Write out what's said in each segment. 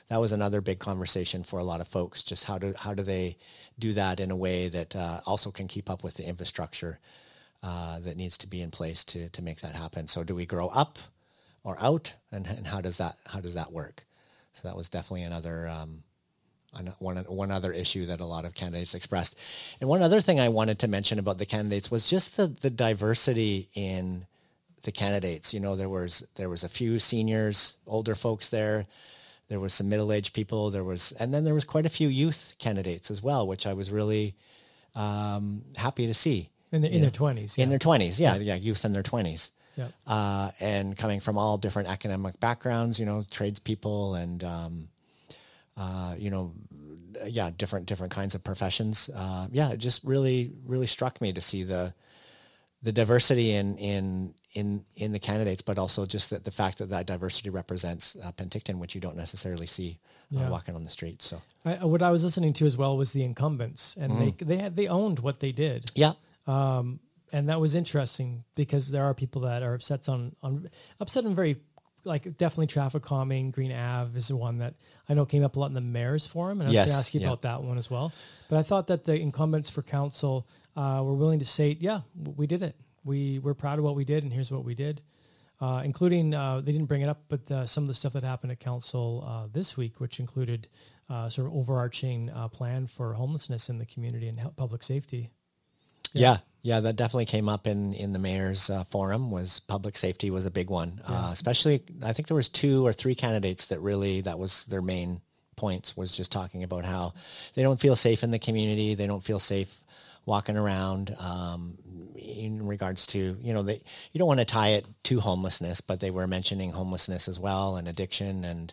that was another big conversation for a lot of folks. Just how do they do that in a way that also can keep up with the infrastructure that needs to be in place to make that happen. So do we grow up or out, and how does that work? So that was definitely another one other issue that a lot of candidates expressed. And one other thing I wanted to mention about the candidates was just the diversity in the candidates. You know, there was a few seniors, older folks there. There was some middle-aged people. And then there was quite a few youth candidates as well, which I was really happy to see. In their 20s. In their 20s, yeah, youth in their 20s. Yeah. And coming from all different academic backgrounds, you know, tradespeople and, different kinds of professions. It just really, really struck me to see the diversity in the candidates, but also just the fact that diversity represents Penticton, which you don't necessarily see walking on the streets. So what I was listening to as well was the incumbents, and they owned what they did. Yeah. And that was interesting because there are people that are upset on very, like, definitely traffic calming. Green Ave is the one that I know came up a lot in the mayor's forum, and I was going to ask you about that one as well. But I thought that the incumbents for council were willing to say, yeah, we did it. We're proud of what we did, and here's what we did, including, they didn't bring it up, but some of the stuff that happened at council this week, which included sort of overarching plan for homelessness in the community and public safety. Yeah, that definitely came up in the mayor's forum. Was public safety was a big one, especially I think there was 2 or 3 candidates that was their main points, was just talking about how they don't feel safe in the community. They don't feel safe walking around in regards to, you don't want to tie it to homelessness, but they were mentioning homelessness as well and addiction and,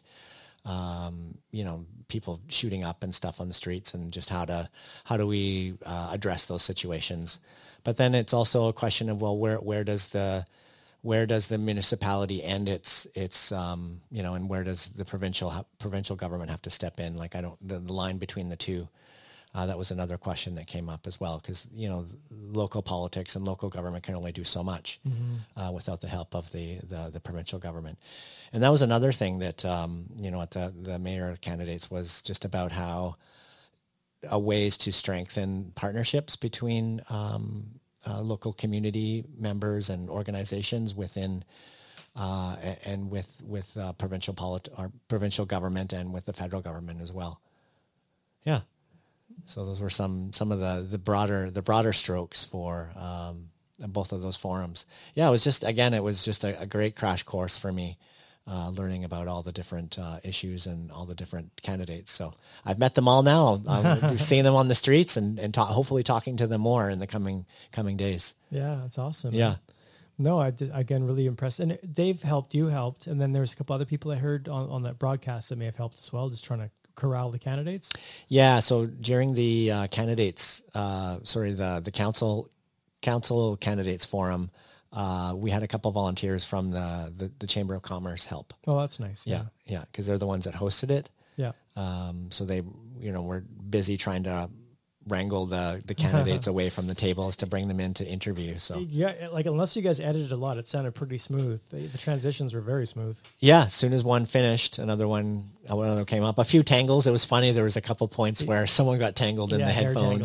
people shooting up and stuff on the streets, and just how do we address those situations. But then it's also a question of, well, where does the municipality end its and where does the provincial government have to step in? Like, the line between the two. That was another question that came up as well, because, local politics and local government can only do so much without the help of the provincial government. And that was another thing that, at the mayor candidates was just about how ways to strengthen partnerships between local community members and organizations within and with provincial government and with the federal government as well. Yeah. So those were some of the broader strokes for both of those forums. Yeah, it was just a great crash course for me, learning about all the different issues and all the different candidates. So I've met them all now. I've seen them on the streets and hopefully talking to them more in the coming days. Yeah, that's awesome. Yeah. No, I did, again, really impressed. And Dave helped, you helped, and then there's a couple other people I heard on that broadcast that may have helped as well, just trying to corral the candidates. Yeah, so during the the council candidates forum, we had a couple volunteers from the Chamber of Commerce help. Oh, that's nice. Yeah, because they're the ones that hosted it. Yeah. So they, were busy trying to wrangle the candidates away from the tables to bring them in to interview. So yeah, like, unless you guys edited a lot, it sounded pretty smooth. The transitions were very smooth. Yeah, as soon as one finished, another came up. A few tangles. It was funny. There was a couple points where someone got tangled in the headphones,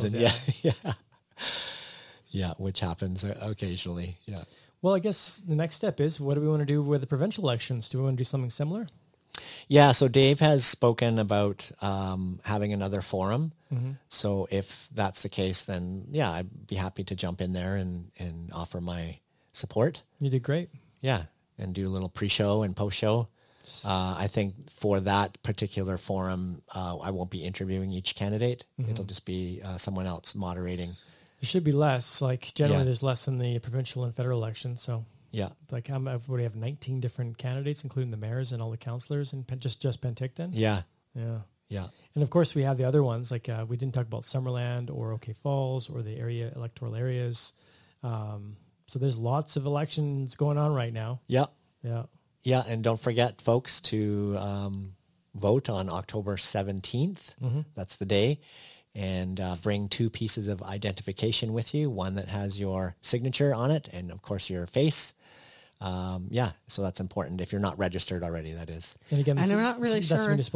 which happens occasionally. Yeah. Well, I guess the next step is, what do we want to do with the provincial elections? Do we want to do something similar? Yeah, so Dave has spoken about having another forum. Mm-hmm. So if that's the case, then I'd be happy to jump in there and offer my support. You did great. Yeah, and do a little pre-show and post-show. I think for that particular forum, I won't be interviewing each candidate. Mm-hmm. It'll just be someone else moderating. It should be less. Like, generally there's less in the provincial and federal elections, so... Yeah. Like, what do we have, 19 different candidates, including the mayors and all the councillors in just Penticton? Yeah. Yeah. Yeah. And of course we have the other ones, like we didn't talk about Summerland or OK Falls or the electoral areas. So there's lots of elections going on right now. Yeah. Yeah. Yeah. And don't forget, folks, to vote on October 17th. Mm-hmm. That's the day. And bring 2 pieces of identification with you, one that has your signature on it and, of course, your face. So that's important if you're not registered already, that is. And again, I'm not really sure.